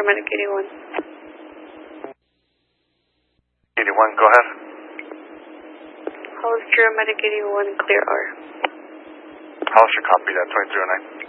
Medic 81. 81, go ahead. Hollister, Medic 81, clear R. Hollister, copy that, 2309.